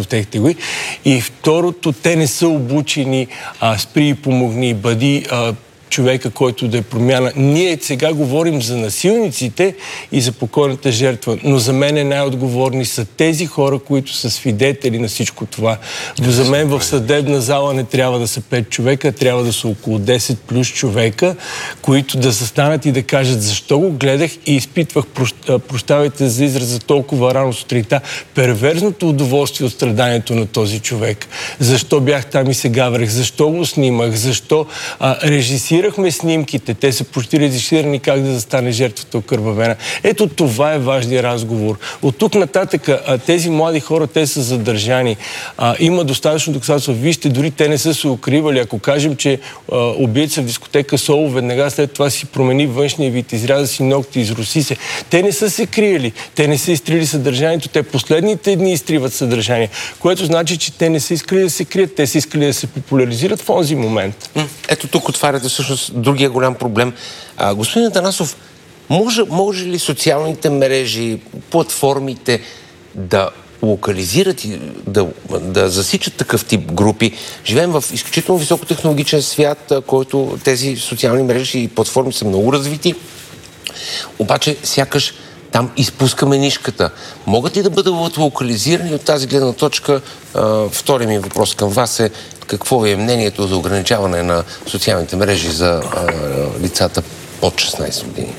протегте го. И второто, те не са обучени спри и помогни, бъди човека, който да е промяна. Ние сега говорим за насилниците и за покойната жертва, но за мен най-отговорни са тези хора, които са свидетели на всичко това. За мен в съдебна зала не трябва да са 5 човека, трябва да са около 10 плюс човека, които да застанат и да кажат защо го гледах и изпитвах, прощавайте за израза толкова рано сутринта, перверзното удоволствие от страданието на този човек. Защо бях там и се гаврех, защо го снимах, защо режисирахме снимките, те са почти режисирани как да застане жертвата окървавена. Ето това е важният разговор. От тук нататък тези млади хора, те са задържани. Има достатъчно доказателства. Вижте, дори те не са се укривали. Ако кажем, че убиеца в дискотека Соло веднага след това си промени външния вид, изряза си ногти, изруси се. Те не са се криели. Те не са изтрили съдържанието. Те последните дни изтриват съдържание, което значи, че те не са искали да се крият. Те са искали да се популяризират в този момент. Ето тук отваряте всъщност другия голям проблем. Господин Атанасов, може ли социалните мрежи, платформите да локализират и да засичат такъв тип групи? Живеем в изключително високотехнологичен свят, който тези социални мрежи и платформи са много развити. Обаче, сякаш там изпускаме нишката. Могат ли да бъдат локализирани от тази гледна точка? Втория ми въпрос към вас е: какво е мнението за ограничаване на социалните мрежи за лицата под 16 години?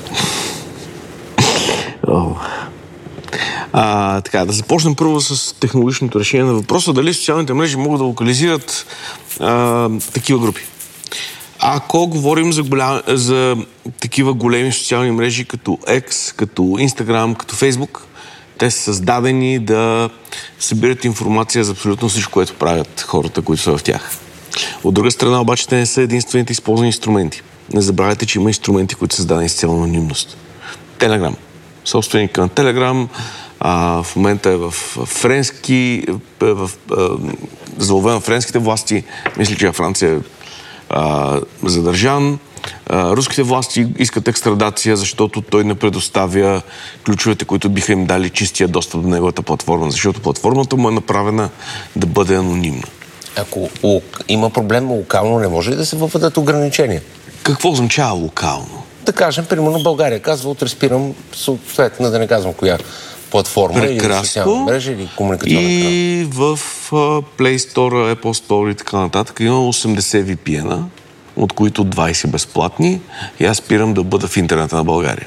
Така, да започнем първо с технологичното решение на въпроса. Дали социалните мрежи могат да локализират такива групи? Ако говорим за такива големи социални мрежи като X, като Instagram, като Facebook, те са създадени да събират информация за абсолютно всичко, което правят хората, които са в тях. От друга страна, обаче, те не са единствените използвани инструменти. Не забравяйте, че има инструменти, които са създадени с цяло анонимност. Телеграм. Собственика на Телеграм в момента е в френски, заловен на френските власти. Мисля, че Франция е задържан. Руските власти искат екстрадация, защото той не предоставя ключовете, които биха им дали чистия достъп до неговата платформа, защото платформата му е направена да бъде анонимна. Ако има проблем локално, не може ли да се въведат ограничения? Какво означава локално? Да кажем, примерно България казва, утре спирам, съответно да не казвам коя платформа или социална мрежа или комуникационна канал. И в Play Store, Apple Store и така нататък има 80 VPN-а, от които 20 безплатни, и аз спирам да бъда в интернета на България.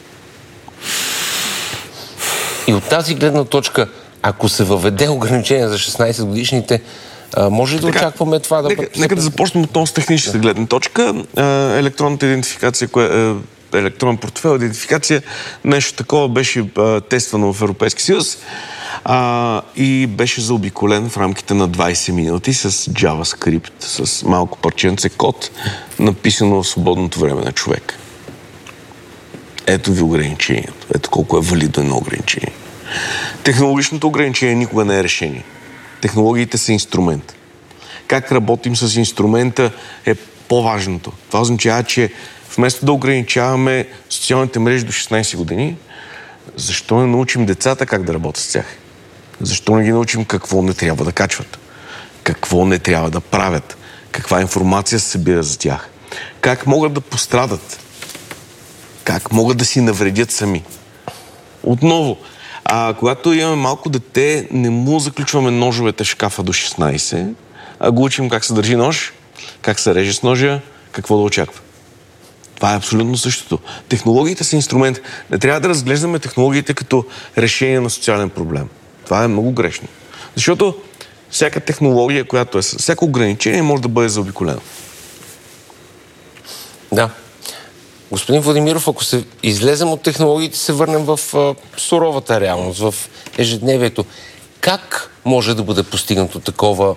И от тази гледна точка, ако се въведе ограничение за 16 годишните, може ли да очакваме това да бъде? Нека да започнем отново с техническата гледна точка. Електронната идентификация, електронен портфел, идентификация, нещо такова беше тествано в Европейския съюз и беше заобиколен в рамките на 20 минути с JavaScript, с малко парченце код, написано в свободното време на човек. Ето ви ограничението. Ето колко е валидно едно ограничение. Технологичното ограничение никога не е решение. Технологиите са инструмент. Как работим с инструмента е по-важното. Това означава, че вместо да ограничаваме социалните мрежи до 16 години, защо не научим децата как да работят с тях? Защо не ги научим какво не трябва да качват? Какво не трябва да правят? Каква информация се събира за тях? Как могат да пострадат? Как могат да си навредят сами? Отново, когато имаме малко дете, не му заключваме ножовете в шкафа до 16, а го учим как се държи нож, как се реже с ножа, какво да очаква. Това е абсолютно същото. Технологиите са инструмент. Не трябва да разглеждаме технологиите като решение на социален проблем. Това е много грешно. Защото всяка технология, която е с всяко ограничение, може да бъде заобиколена. Да. Господин Владимиров, ако се излезем от технологиите, се върнем в суровата реалност, в ежедневието. Как може да бъде постигнато такова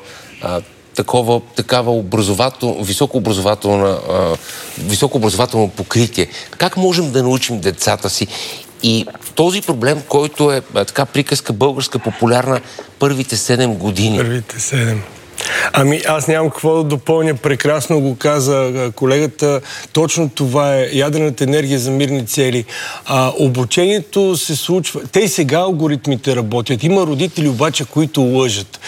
високообразователно покритие? Как можем да научим децата си? И този проблем, който е така приказка българска, популярна, първите 7 години. Първите 7. Ами аз нямам какво да допълня. Прекрасно го каза колегата. Точно това е ядрената енергия за мирни цели. Обучението се случва. Те и сега алгоритмите работят. Има родители обаче, които лъжат.